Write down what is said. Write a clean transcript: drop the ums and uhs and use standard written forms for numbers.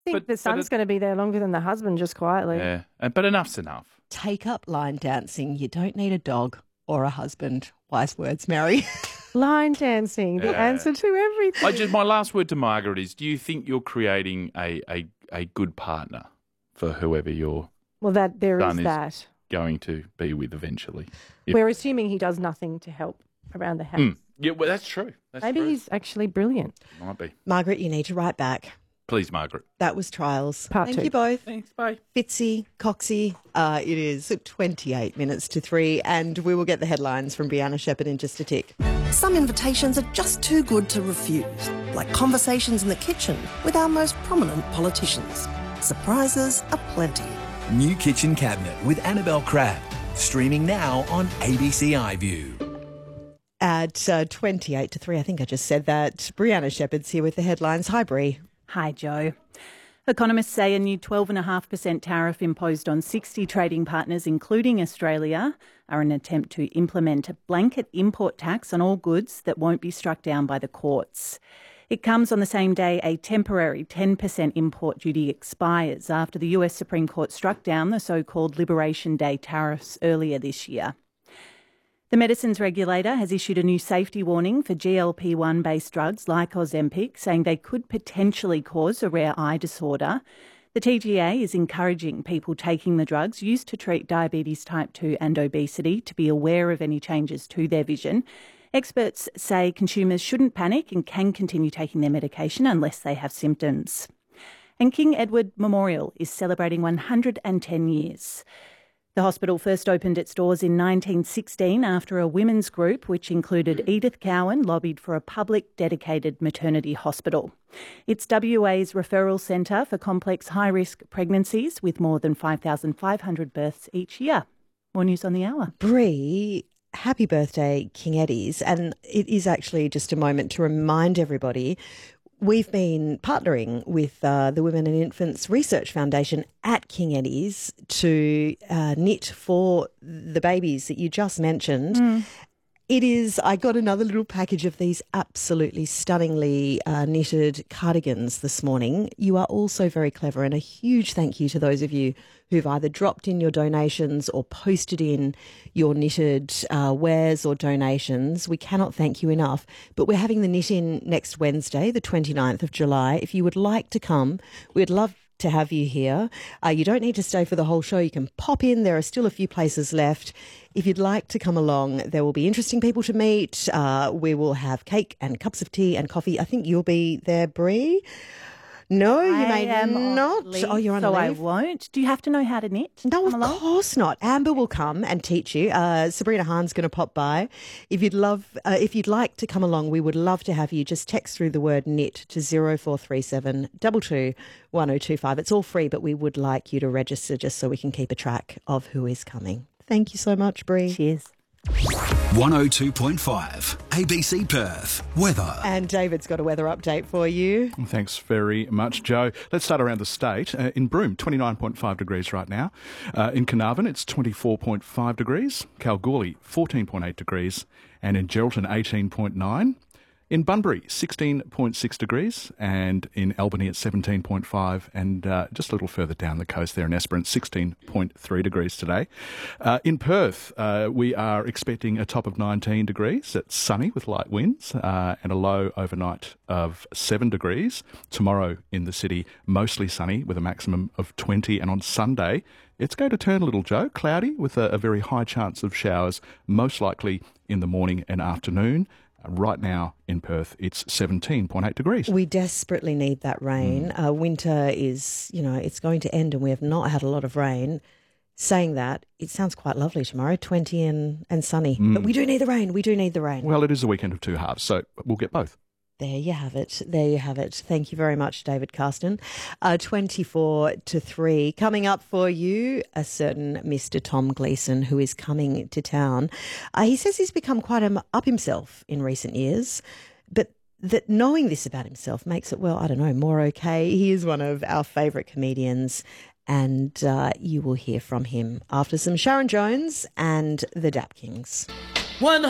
think the son's going to be there longer than the husband, just quietly. Yeah, but enough's enough. Take up line dancing. You don't need a dog or a husband. Wise words, Mary. Line dancing, the answer to everything. My last word to Margaret is, do you think you're creating a good partner for whoever your son is going to be with eventually? We're assuming he does nothing to help around the house. Yeah, well, that's true. Maybe he's actually brilliant. Might be. Margaret, you need to write back. Please, Margaret. That was Trials. Thank you both. Thanks, bye. Fitzy, Coxie. It is 28 minutes to 3, and we will get the headlines from Brianna Shepherd in just a tick. Some invitations are just too good to refuse, like conversations in the kitchen with our most prominent politicians. Surprises aplenty. New Kitchen Cabinet with Annabelle Crabb. Streaming now on ABC iView. At 28 to 3, I think I just said that. Brianna Shepherd's here with the headlines. Hi, Bri. Hi, Joe. Economists say a new 12.5% tariff imposed on 60 trading partners, including Australia, are an attempt to implement a blanket import tax on all goods that won't be struck down by the courts. It comes on the same day a temporary 10% import duty expires after the US Supreme Court struck down the so-called Liberation Day tariffs earlier this year. The medicines regulator has issued a new safety warning for GLP-1 based drugs like Ozempic, saying they could potentially cause a rare eye disorder. The TGA is encouraging people taking the drugs used to treat diabetes type 2 and obesity to be aware of any changes to their vision. Experts say consumers shouldn't panic and can continue taking their medication unless they have symptoms. And King Edward Memorial is celebrating 110 years. The hospital first opened its doors in 1916 after a women's group, which included Edith Cowan, lobbied for a public dedicated maternity hospital. It's WA's referral centre for complex high-risk pregnancies with more than 5,500 births each year. More news on the hour. Bri, happy birthday, King Eddie's. And it is actually just a moment to remind everybody, we've been partnering with the Women and Infants Research Foundation at King Eddie's to knit for the babies that you just mentioned. I got another little package of these absolutely stunningly knitted cardigans this morning. You are also very clever, and a huge thank you to those of you who've either dropped in your donations or posted in your knitted wares or donations. We cannot thank you enough. But we're having the knit-in next Wednesday, the 29th of July. If you would like to come, we'd love to have you here. You don't need to stay for the whole show. You can pop in. There are still a few places left. If you'd like to come along, there will be interesting people to meet. We will have cake and cups of tea and coffee. I think you'll be there, Bri. No, you may not. Oh, you're on leave. So I won't. Do you have to know how to knit? No, of course not. Amber will come and teach you. Sabrina Hahn's going to pop by. If you'd like to come along, we would love to have you. Just text through the word knit to 0437 22 1025. It's all free, but we would like you to register just so we can keep a track of who is coming. Thank you so much, Bri. Cheers. 102.5 ABC Perth weather. And David's got a weather update for you. Thanks very much, Joe. Let's start around the state. In Broome, 29.5 degrees right now. In Carnarvon, it's 24.5 degrees. Kalgoorlie, 14.8 degrees. And in Geraldton, 18.9. In Bunbury, 16.6 degrees, and in Albany it's 17.5, and just a little further down the coast there in Esperance, 16.3 degrees today. In Perth, we are expecting a top of 19 degrees. It's sunny with light winds, and a low overnight of 7 degrees. Tomorrow in the city, mostly sunny with a maximum of 20, and on Sunday, it's going to turn a little, Joe, cloudy with a very high chance of showers, most likely in the morning and afternoon. Right now in Perth, it's 17.8 degrees. We desperately need that rain. Winter is, it's going to end and we have not had a lot of rain. Saying that, it sounds quite lovely tomorrow, 20 and sunny. But we do need the rain. We do need the rain. Well, it is a weekend of two halves, so we'll get both. There you have it. There you have it. Thank you very much, David Carsten. 24 to 3. Coming up for you, a certain Mr. Tom Gleeson, who is coming to town. He says he's become quite up himself in recent years, but that knowing this about himself makes it, more okay. He is one of our favourite comedians, and you will hear from him after some Sharon Jones and the Dap Kings. 100